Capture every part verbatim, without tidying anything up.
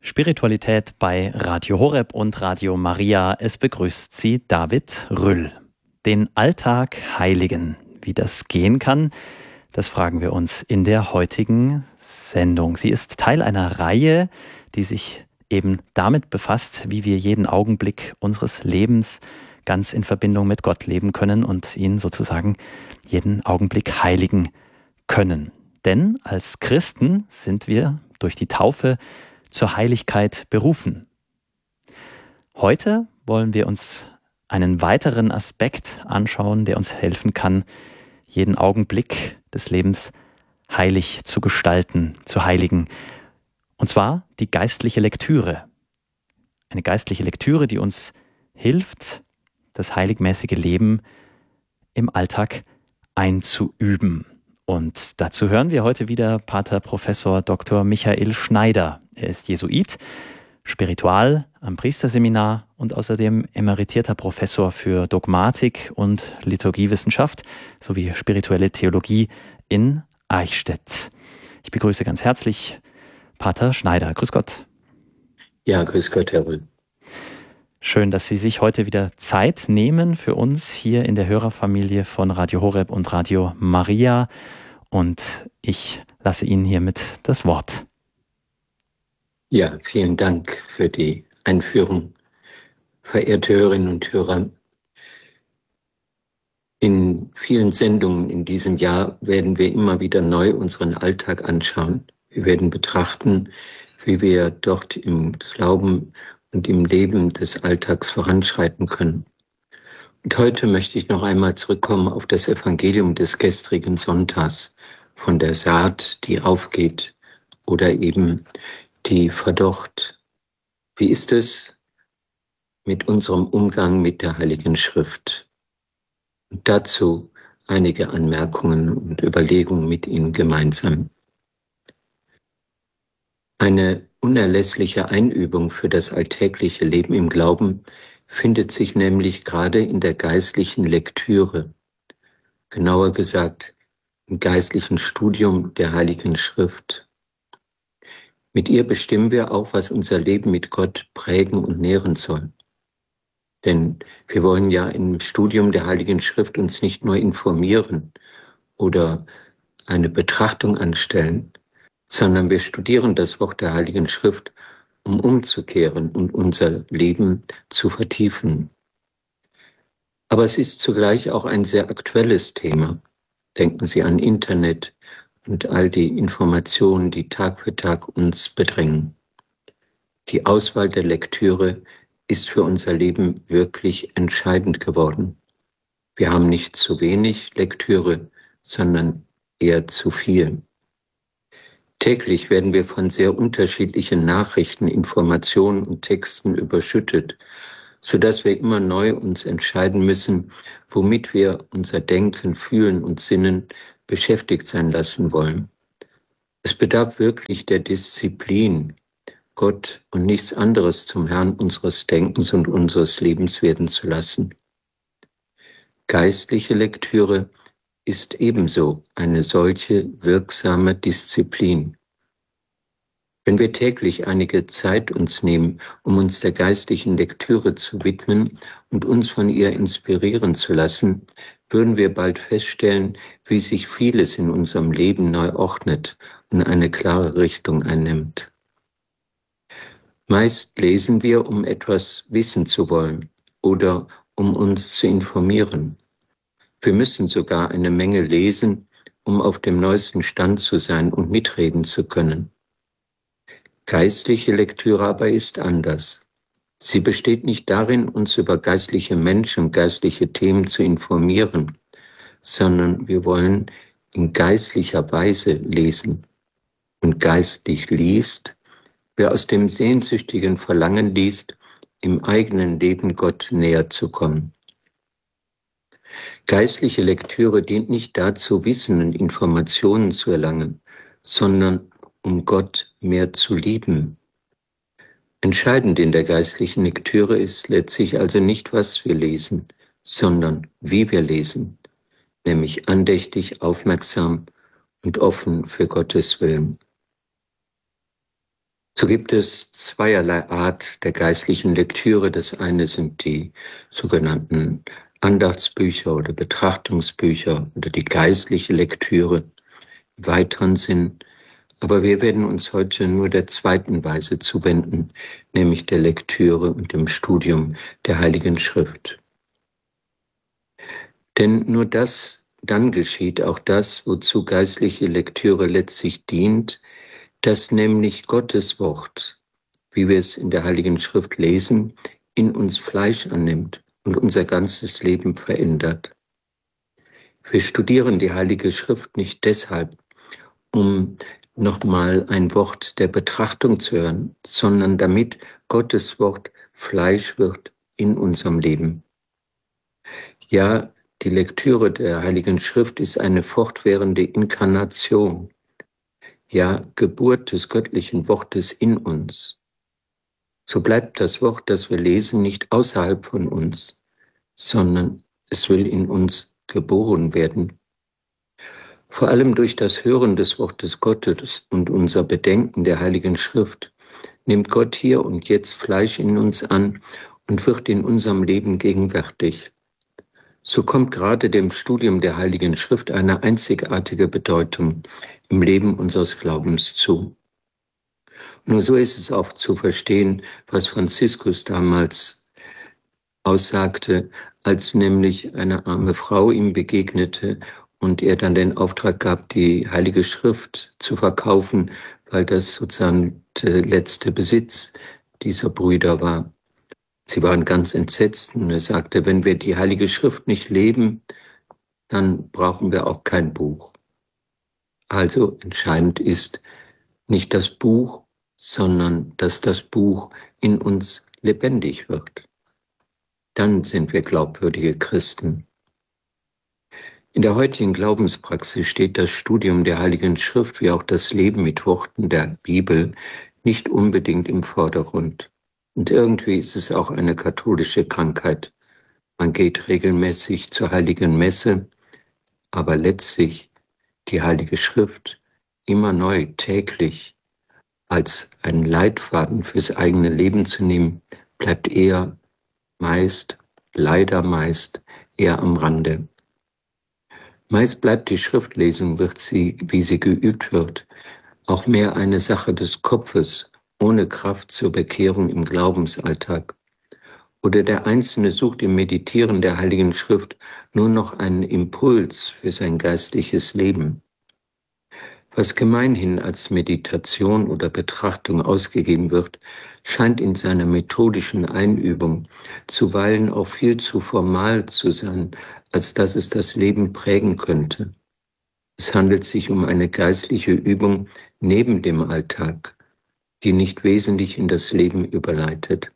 Spiritualität bei Radio Horeb und Radio Maria. Es begrüßt Sie David Rüll. Den Alltag heiligen. Wie das gehen kann, das fragen wir uns in der heutigen Sendung. Sie ist Teil einer Reihe, die sich eben damit befasst, wie wir jeden Augenblick unseres Lebens ganz in Verbindung mit Gott leben können und ihn sozusagen jeden Augenblick heiligen können. Denn als Christen sind wir durch die Taufe zur Heiligkeit berufen. Heute wollen wir uns einen weiteren Aspekt anschauen, der uns helfen kann, jeden Augenblick des Lebens heilig zu gestalten, zu heiligen. Und zwar die geistliche Lektüre. Eine geistliche Lektüre, die uns hilft, das heiligmäßige Leben im Alltag einzuüben. Und dazu hören wir heute wieder Pater Professor Doktor Michael Schneider. Er ist Jesuit, Spiritual am Priesterseminar und außerdem emeritierter Professor für Dogmatik und Liturgiewissenschaft sowie spirituelle Theologie in Eichstätt. Ich begrüße ganz herzlich Pater Schneider. Grüß Gott. Ja, grüß Gott, Herr Rüll. Schön, dass Sie sich heute wieder Zeit nehmen für uns hier in der Hörerfamilie von Radio Horeb und Radio Maria. Und ich lasse Ihnen hiermit das Wort. Ja, vielen Dank für die Einführung, verehrte Hörerinnen und Hörer. In vielen Sendungen in diesem Jahr werden wir immer wieder neu unseren Alltag anschauen. Wir werden betrachten, wie wir dort im Glauben und im Leben des Alltags voranschreiten können. Und heute möchte ich noch einmal zurückkommen auf das Evangelium des gestrigen Sonntags, von der Saat, die aufgeht oder eben die verdorrt. Wie ist es mit unserem Umgang mit der Heiligen Schrift? Und dazu einige Anmerkungen und Überlegungen mit Ihnen gemeinsam. Eine unerlässliche Einübung für das alltägliche Leben im Glauben findet sich nämlich gerade in der geistlichen Lektüre, genauer gesagt im geistlichen Studium der Heiligen Schrift. Mit ihr bestimmen wir auch, was unser Leben mit Gott prägen und nähren soll. Denn wir wollen ja im Studium der Heiligen Schrift uns nicht nur informieren oder eine Betrachtung anstellen, sondern wir studieren das Wort der Heiligen Schrift, um umzukehren und unser Leben zu vertiefen. Aber es ist zugleich auch ein sehr aktuelles Thema. Denken Sie an Internet und all die Informationen, die Tag für Tag uns bedrängen. Die Auswahl der Lektüre ist für unser Leben wirklich entscheidend geworden. Wir haben nicht zu wenig Lektüre, sondern eher zu viel. Täglich werden wir von sehr unterschiedlichen Nachrichten, Informationen und Texten überschüttet, sodass wir immer neu uns entscheiden müssen, womit wir unser Denken, Fühlen und Sinnen beschäftigt sein lassen wollen. Es bedarf wirklich der Disziplin, Gott und nichts anderes zum Herrn unseres Denkens und unseres Lebens werden zu lassen. Geistliche Lektüre ist ebenso eine solche wirksame Disziplin. Wenn wir täglich einige Zeit uns nehmen, um uns der geistlichen Lektüre zu widmen und uns von ihr inspirieren zu lassen, würden wir bald feststellen, wie sich vieles in unserem Leben neu ordnet und eine klare Richtung einnimmt. Meist lesen wir, um etwas wissen zu wollen oder um uns zu informieren. Wir müssen sogar eine Menge lesen, um auf dem neuesten Stand zu sein und mitreden zu können. Geistliche Lektüre aber ist anders. Sie besteht nicht darin, uns über geistliche Menschen, geistliche Themen zu informieren, sondern wir wollen in geistlicher Weise lesen. Und geistlich liest, wer aus dem sehnsüchtigen Verlangen liest, im eigenen Leben Gott näher zu kommen. Geistliche Lektüre dient nicht dazu, Wissen und Informationen zu erlangen, sondern um Gott mehr zu lieben. Entscheidend in der geistlichen Lektüre ist letztlich also nicht, was wir lesen, sondern wie wir lesen, nämlich andächtig, aufmerksam und offen für Gottes Willen. So gibt es zweierlei Art der geistlichen Lektüre. Das eine sind die sogenannten Andachtsbücher oder Betrachtungsbücher oder die geistliche Lektüre im weiteren Sinn. Aber wir werden uns heute nur der zweiten Weise zuwenden, nämlich der Lektüre und dem Studium der Heiligen Schrift. Denn nur das, dann geschieht auch das, wozu geistliche Lektüre letztlich dient, dass nämlich Gottes Wort, wie wir es in der Heiligen Schrift lesen, in uns Fleisch annimmt und unser ganzes Leben verändert. Wir studieren die Heilige Schrift nicht deshalb, um nochmal ein Wort der Betrachtung zu hören, sondern damit Gottes Wort Fleisch wird in unserem Leben. Ja, die Lektüre der Heiligen Schrift ist eine fortwährende Inkarnation, ja, Geburt des göttlichen Wortes in uns. So bleibt das Wort, das wir lesen, nicht außerhalb von uns, sondern es will in uns geboren werden. Vor allem durch das Hören des Wortes Gottes und unser Bedenken der Heiligen Schrift nimmt Gott hier und jetzt Fleisch in uns an und wird in unserem Leben gegenwärtig. So kommt gerade dem Studium der Heiligen Schrift eine einzigartige Bedeutung im Leben unseres Glaubens zu. Nur so ist es auch zu verstehen, was Franziskus damals aussagte, als nämlich eine arme Frau ihm begegnete und er dann den Auftrag gab, die Heilige Schrift zu verkaufen, weil das sozusagen der letzte Besitz dieser Brüder war. Sie waren ganz entsetzt und er sagte, wenn wir die Heilige Schrift nicht leben, dann brauchen wir auch kein Buch. Also entscheidend ist nicht das Buch, sondern dass das Buch in uns lebendig wird. Dann sind wir glaubwürdige Christen. In der heutigen Glaubenspraxis steht das Studium der Heiligen Schrift wie auch das Leben mit Worten der Bibel nicht unbedingt im Vordergrund. Und irgendwie ist es auch eine katholische Krankheit. Man geht regelmäßig zur Heiligen Messe, aber letztlich die Heilige Schrift immer neu, täglich als einen Leitfaden fürs eigene Leben zu nehmen, bleibt eher meist, leider meist, eher am Rande. Meist bleibt die Schriftlesung, wird sie, wie sie geübt wird, auch mehr eine Sache des Kopfes, ohne Kraft zur Bekehrung im Glaubensalltag. Oder der Einzelne sucht im Meditieren der Heiligen Schrift nur noch einen Impuls für sein geistliches Leben. Was gemeinhin als Meditation oder Betrachtung ausgegeben wird, scheint in seiner methodischen Einübung zuweilen auch viel zu formal zu sein, als dass es das Leben prägen könnte. Es handelt sich um eine geistliche Übung neben dem Alltag, die nicht wesentlich in das Leben überleitet.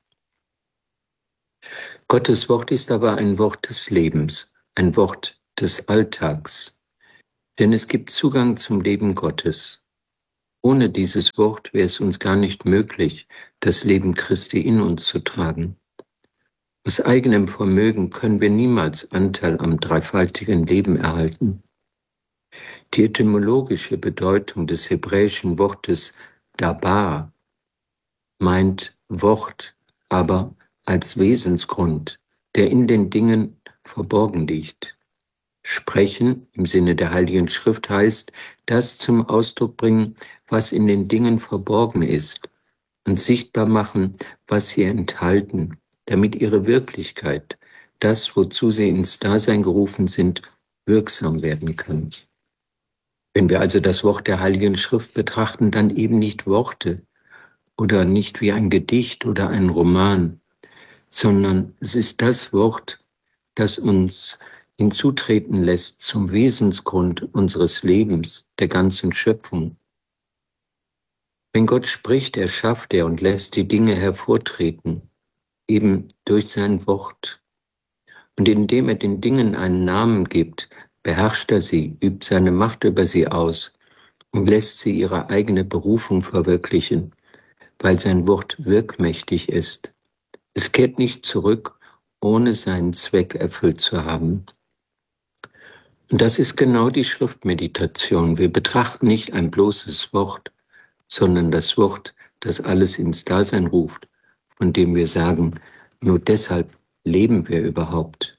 Gottes Wort ist aber ein Wort des Lebens, ein Wort des Alltags. Denn es gibt Zugang zum Leben Gottes. Ohne dieses Wort wäre es uns gar nicht möglich, das Leben Christi in uns zu tragen. Aus eigenem Vermögen können wir niemals Anteil am dreifaltigen Leben erhalten. Die etymologische Bedeutung des hebräischen Wortes dabar meint Wort, aber als Wesensgrund, der in den Dingen verborgen liegt. Sprechen im Sinne der Heiligen Schrift heißt, das zum Ausdruck bringen, was in den Dingen verborgen ist, und sichtbar machen, was sie enthalten, damit ihre Wirklichkeit, das, wozu sie ins Dasein gerufen sind, wirksam werden kann. Wenn wir also das Wort der Heiligen Schrift betrachten, dann eben nicht Worte oder nicht wie ein Gedicht oder ein Roman, sondern es ist das Wort, das uns hinzutreten lässt zum Wesensgrund unseres Lebens, der ganzen Schöpfung. Wenn Gott spricht, erschafft er und lässt die Dinge hervortreten, eben durch sein Wort. Und indem er den Dingen einen Namen gibt, beherrscht er sie, übt seine Macht über sie aus und lässt sie ihre eigene Berufung verwirklichen, weil sein Wort wirkmächtig ist. Es kehrt nicht zurück, ohne seinen Zweck erfüllt zu haben. Und das ist genau die Schriftmeditation. Wir betrachten nicht ein bloßes Wort, sondern das Wort das alles ins Dasein ruft, von dem wir sagen, nur deshalb leben wir überhaupt.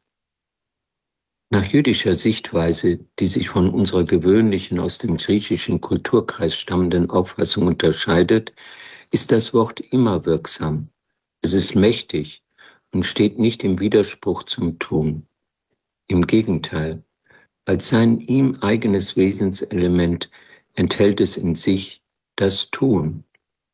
Nach jüdischer Sichtweise, die sich von unserer gewöhnlichen, aus dem griechischen Kulturkreis stammenden Auffassung unterscheidet, ist das Wort immer wirksam. Es ist mächtig und steht nicht im Widerspruch zum Tun. Im Gegenteil, als sein ihm eigenes Wesenselement enthält es in sich das Tun.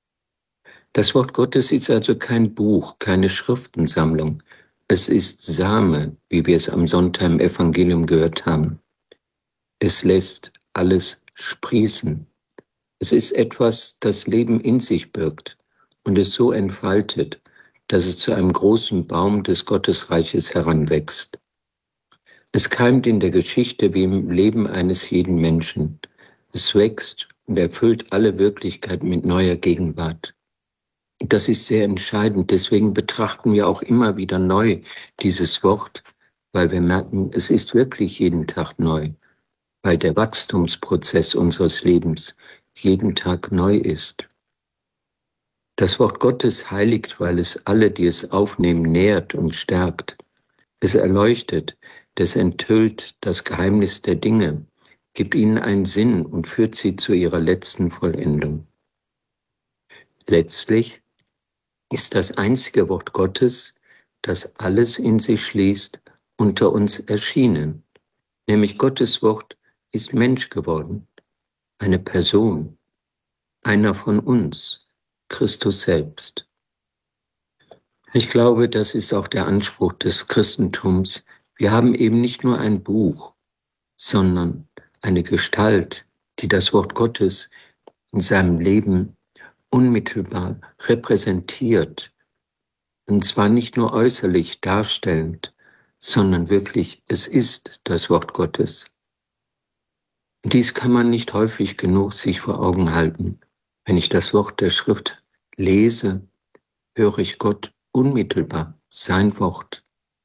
Das Wort Gottes ist also kein Buch, keine Schriftensammlung. Es ist Same, wie wir es am Sonntag im Evangelium gehört haben. Es lässt alles sprießen. Es ist etwas, das Leben in sich birgt und es so entfaltet, dass es zu einem großen Baum des Gottesreiches heranwächst. Es keimt in der Geschichte wie im Leben eines jeden Menschen. Es wächst und erfüllt alle Wirklichkeit mit neuer Gegenwart. Das ist sehr entscheidend, deswegen betrachten wir auch immer wieder neu dieses Wort, weil wir merken, es ist wirklich jeden Tag neu, weil der Wachstumsprozess unseres Lebens jeden Tag neu ist. Das Wort Gottes heiligt, weil es alle, die es aufnehmen, nährt und stärkt. Es erleuchtet, es enthüllt das Geheimnis der Dinge, gibt ihnen einen Sinn und führt sie zu ihrer letzten Vollendung. Letztlich ist das einzige Wort Gottes, das alles in sich schließt, unter uns erschienen. Nämlich Gottes Wort ist Mensch geworden, eine Person, einer von uns, Christus selbst. Ich glaube, das ist auch der Anspruch des Christentums. Wir haben eben nicht nur ein Buch, sondern eine Gestalt, die das Wort Gottes in seinem Leben unmittelbar repräsentiert, und zwar nicht nur äußerlich darstellend, sondern wirklich, es ist das Wort Gottes. Dies kann man nicht häufig genug sich vor Augen halten. Wenn ich das Wort der Schrift lese, höre ich Gott unmittelbar, sein Wort.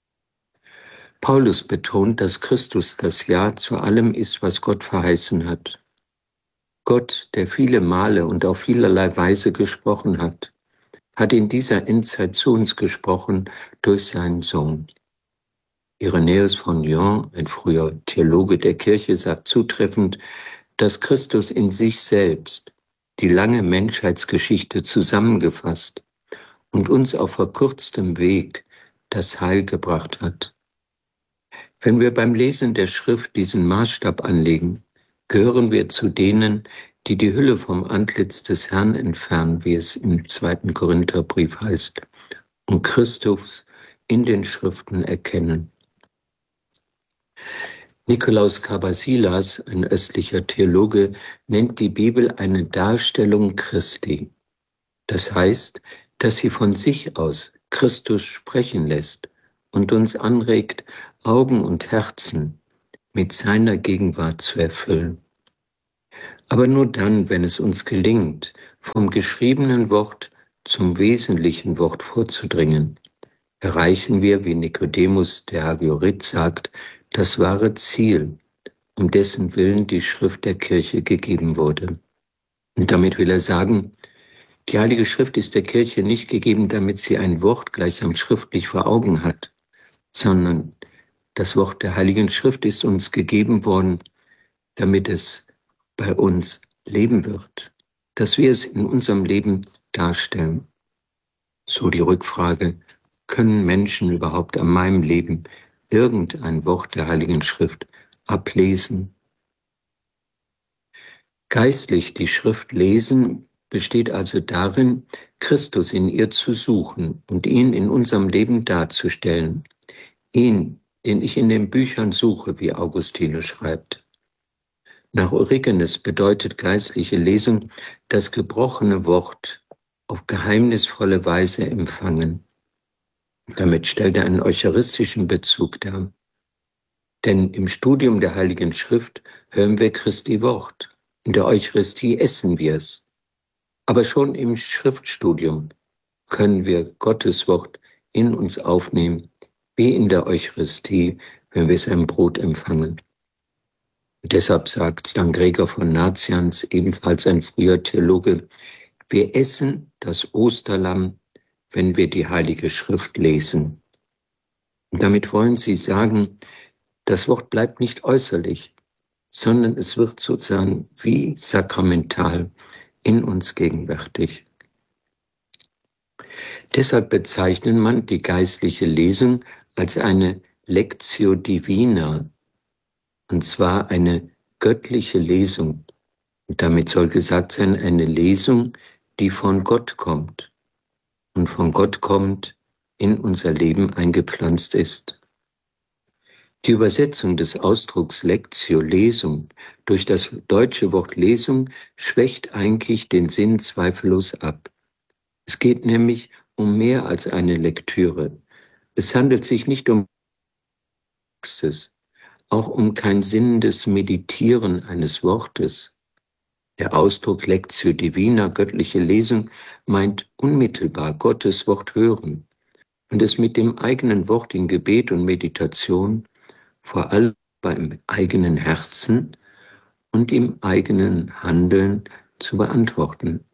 Paulus betont, dass Christus das Ja zu allem ist, was Gott verheißen hat. Gott, der viele Male und auf vielerlei Weise gesprochen hat, hat in dieser Endzeit zu uns gesprochen durch seinen Sohn. Irenäus von Lyon, ein früher Theologe der Kirche, sagt zutreffend, dass Christus in sich selbst die lange Menschheitsgeschichte zusammengefasst und uns auf verkürztem Weg das Heil gebracht hat. Wenn wir beim Lesen der Schrift diesen Maßstab anlegen, gehören wir zu denen, die die Hülle vom Antlitz des Herrn entfernen, wie es im zweiten Korintherbrief heißt, und Christus in den Schriften erkennen. Nikolaus Kabasilas, ein östlicher Theologe, nennt die Bibel eine Darstellung Christi. Das heißt, dass sie von sich aus Christus sprechen lässt und uns anregt, Augen und Herzen mit seiner Gegenwart zu erfüllen. Aber nur dann, wenn es uns gelingt, vom geschriebenen Wort zum wesentlichen Wort vorzudringen, erreichen wir, wie Nikodemus der Hagiorit sagt, das wahre Ziel, um dessen Willen die Schrift der Kirche gegeben wurde. Und damit will er sagen, die Heilige Schrift ist der Kirche nicht gegeben, damit sie ein Wort gleichsam schriftlich vor Augen hat, sondern das Wort der Heiligen Schrift ist uns gegeben worden, damit es bei uns leben wird, dass wir es in unserem Leben darstellen. So die Rückfrage, können Menschen überhaupt an meinem Leben irgendein Wort der Heiligen Schrift ablesen? Geistlich die Schrift lesen besteht also darin, Christus in ihr zu suchen und ihn in unserem Leben darzustellen. Ihn, den ich in den Büchern suche, wie Augustinus schreibt. Nach Origenes bedeutet geistliche Lesung das gebrochene Wort auf geheimnisvolle Weise empfangen. Damit stellt er einen eucharistischen Bezug dar. Denn im Studium der Heiligen Schrift hören wir Christi Wort. In der Eucharistie essen wir es. Aber schon im Schriftstudium können wir Gottes Wort in uns aufnehmen, wie in der Eucharistie, wenn wir sein Brot empfangen. Und deshalb sagt Jan Gregor von Nazianz, ebenfalls ein früher Theologe, Wir essen das Osterlamm, wenn wir die Heilige Schrift lesen. Und damit wollen sie sagen, das Wort bleibt nicht äußerlich, sondern es wird sozusagen wie sakramental in uns gegenwärtig. Deshalb bezeichnet man die geistliche Lesung als eine Lectio Divina, und zwar eine göttliche Lesung. Und damit soll gesagt sein, eine Lesung, die von Gott kommt und von Gott kommt, in unser Leben eingepflanzt ist. Die Übersetzung des Ausdrucks Lectio, Lesung, durch das deutsche Wort Lesung schwächt eigentlich den Sinn zweifellos ab. Es geht nämlich um mehr als eine Lektüre. Es handelt sich nicht um Praxis, auch um kein sinnendes Meditieren eines Wortes. Der Ausdruck Lectio Divina, göttliche Lesung, meint unmittelbar Gottes Wort hören und es mit dem eigenen Wort in Gebet und Meditation, vor allem beim eigenen Herzen und im eigenen Handeln zu beantworten.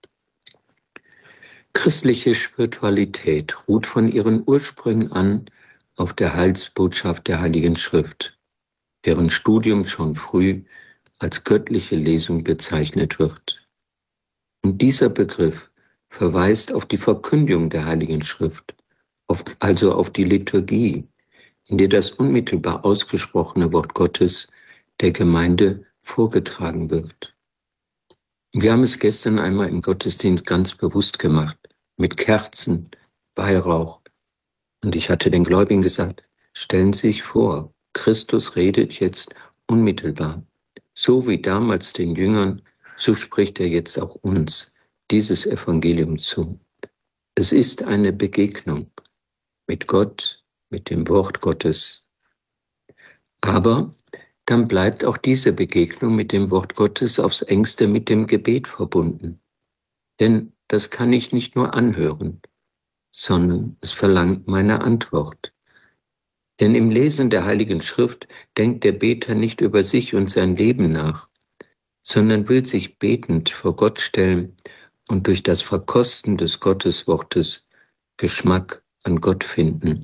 Christliche Spiritualität ruht von ihren Ursprüngen an auf der Heilsbotschaft der Heiligen Schrift, deren Studium schon früh als göttliche Lesung bezeichnet wird. Und dieser Begriff verweist auf die Verkündigung der Heiligen Schrift, auf, also auf die Liturgie, in der das unmittelbar ausgesprochene Wort Gottes der Gemeinde vorgetragen wird. Wir haben es gestern einmal im Gottesdienst ganz bewusst gemacht, mit Kerzen, Weihrauch. Und ich hatte den Gläubigen gesagt, stellen Sie sich vor, Christus redet jetzt unmittelbar. So wie damals den Jüngern, so spricht er jetzt auch uns dieses Evangelium zu. Es ist eine Begegnung mit Gott, mit dem Wort Gottes. Aber dann bleibt auch diese Begegnung mit dem Wort Gottes aufs engste mit dem Gebet verbunden. Denn das kann ich nicht nur anhören, sondern es verlangt meine Antwort. Denn im Lesen der Heiligen Schrift denkt der Beter nicht über sich und sein Leben nach, sondern will sich betend vor Gott stellen und durch das Verkosten des Gotteswortes Geschmack an Gott finden.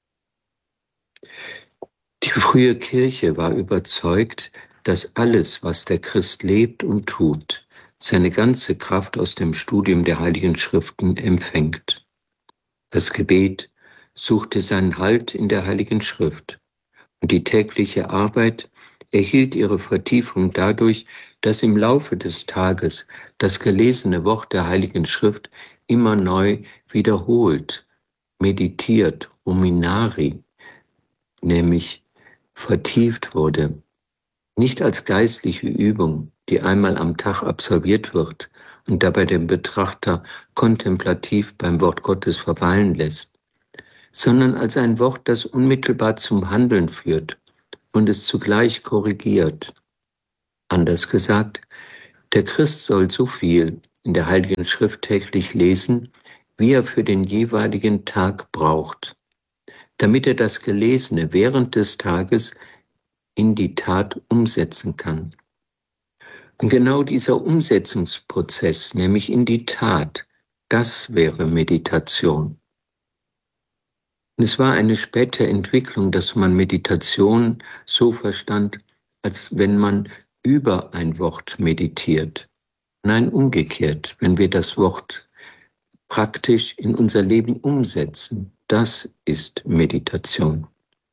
Die frühe Kirche war überzeugt, dass alles, was der Christ lebt und tut, seine ganze Kraft aus dem Studium der Heiligen Schriften empfängt. Das Gebet suchte seinen Halt in der Heiligen Schrift und die tägliche Arbeit erhielt ihre Vertiefung dadurch, dass im Laufe des Tages das gelesene Wort der Heiligen Schrift immer neu wiederholt, meditiert, ruminari, nämlich vertieft wurde. Nicht als geistliche Übung, die einmal am Tag absolviert wird und dabei den Betrachter kontemplativ beim Wort Gottes verweilen lässt, sondern als ein Wort, das unmittelbar zum Handeln führt und es zugleich korrigiert. Anders gesagt, der Christ soll so viel in der Heiligen Schrift täglich lesen, wie er für den jeweiligen Tag braucht, damit er das Gelesene während des Tages in die Tat umsetzen kann. Und genau dieser Umsetzungsprozess, nämlich in die Tat, das wäre Meditation. Und es war eine späte Entwicklung, dass man Meditation so verstand, als wenn man über ein Wort meditiert. Nein, umgekehrt, wenn wir das Wort praktisch in unser Leben umsetzen, das ist Meditation.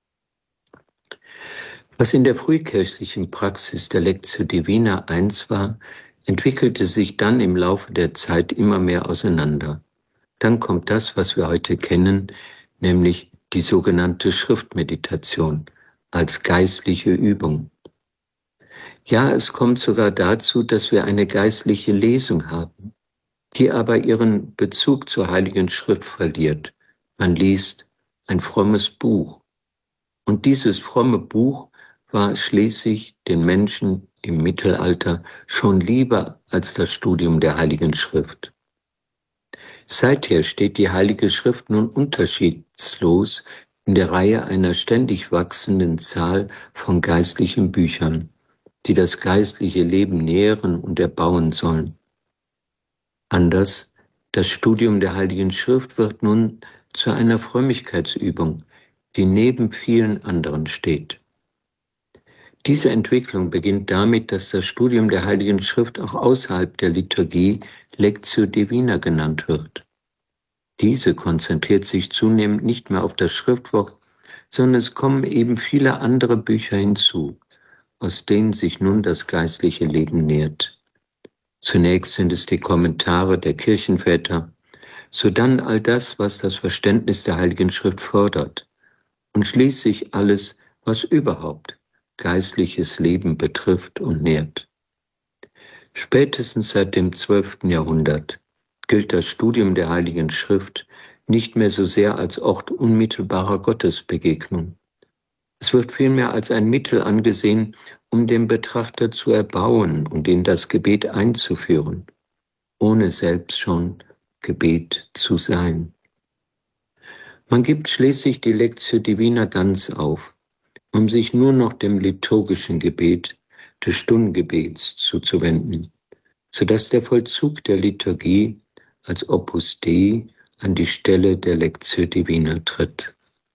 Was in der frühkirchlichen Praxis der Lectio Divina eins war, entwickelte sich dann im Laufe der Zeit immer mehr auseinander. Dann kommt das, was wir heute kennen, nämlich die sogenannte Schriftmeditation als geistliche Übung. Ja, es kommt sogar dazu, dass wir eine geistliche Lesung haben, die aber ihren Bezug zur Heiligen Schrift verliert. Man liest ein frommes Buch. Und dieses fromme Buch war schließlich den Menschen im Mittelalter schon lieber als das Studium der Heiligen Schrift. Seither steht die Heilige Schrift nun unterschiedslos in der Reihe einer ständig wachsenden Zahl von geistlichen Büchern, die das geistliche Leben nähren und erbauen sollen. Anders, das Studium der Heiligen Schrift wird nun zu einer Frömmigkeitsübung, die neben vielen anderen steht. Diese Entwicklung beginnt damit, dass das Studium der Heiligen Schrift auch außerhalb der Liturgie Lectio Divina genannt wird. Diese konzentriert sich zunehmend nicht mehr auf das Schriftwort, sondern es kommen eben viele andere Bücher hinzu, aus denen sich nun das geistliche Leben nährt. Zunächst sind es die Kommentare der Kirchenväter, sodann all das, was das Verständnis der Heiligen Schrift fordert, und schließlich alles, was überhaupt geistliches Leben betrifft und nährt. Spätestens seit dem zwölften Jahrhundert gilt das Studium der Heiligen Schrift nicht mehr so sehr als Ort unmittelbarer Gottesbegegnung. Es wird vielmehr als ein Mittel angesehen, um den Betrachter zu erbauen und in das Gebet einzuführen, ohne selbst schon Gebet zu sein. Man gibt schließlich die Lectio Divina ganz auf, um sich nur noch dem liturgischen Gebet, des Stundengebets zuzuwenden, sodass der Vollzug der Liturgie als Opus Dei an die Stelle der Lectio Divina tritt.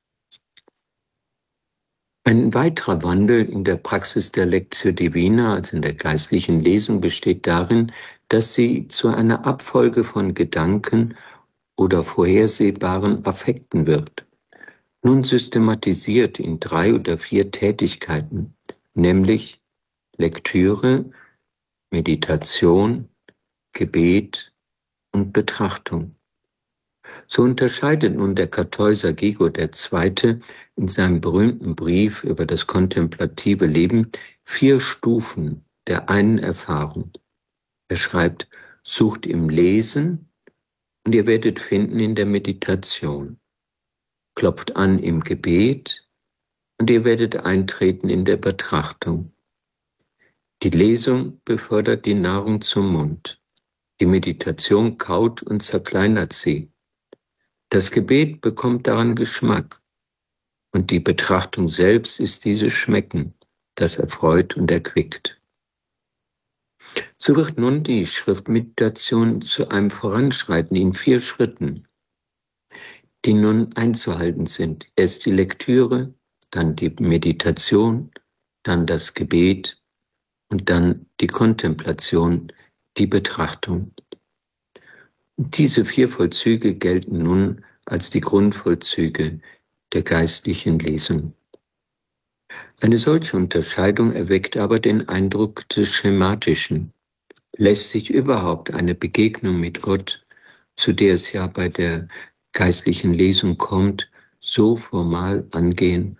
Ein weiterer Wandel in der Praxis der Lectio Divina, also in der geistlichen Lesung, besteht darin, dass sie zu einer Abfolge von Gedanken oder vorhersehbaren Affekten wird, nun systematisiert in drei oder vier Tätigkeiten, nämlich Lektüre, Meditation, Gebet und Betrachtung. So unterscheidet nun der Kartäuser Gregor der Zweite in seinem berühmten Brief über das kontemplative Leben vier Stufen der einen Erfahrung. Er schreibt, sucht im Lesen und ihr werdet finden in der Meditation. Klopft an im Gebet und ihr werdet eintreten in der Betrachtung. Die Lesung befördert die Nahrung zum Mund. Die Meditation kaut und zerkleinert sie. Das Gebet bekommt daran Geschmack und die Betrachtung selbst ist dieses Schmecken, das erfreut und erquickt. So wird nun die Schriftmeditation zu einem Voranschreiten in vier Schritten, die nun einzuhalten sind. Erst die Lektüre, dann die Meditation, dann das Gebet und dann die Kontemplation, die Betrachtung. Diese vier Vollzüge gelten nun als die Grundvollzüge der geistlichen Lesung. Eine solche Unterscheidung erweckt aber den Eindruck des Schematischen. Lässt sich überhaupt eine Begegnung mit Gott, zu der es ja bei der geistlichen Lesung kommt, so formal angehen?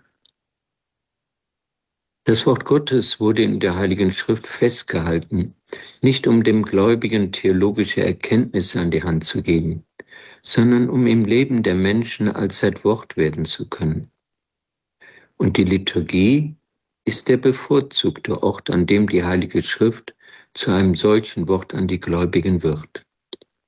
Das Wort Gottes wurde in der Heiligen Schrift festgehalten, nicht um dem Gläubigen theologische Erkenntnisse an die Hand zu geben, sondern um im Leben der Menschen allzeit Wort werden zu können. Und die Liturgie ist der bevorzugte Ort, an dem die Heilige Schrift zu einem solchen Wort an die Gläubigen wird.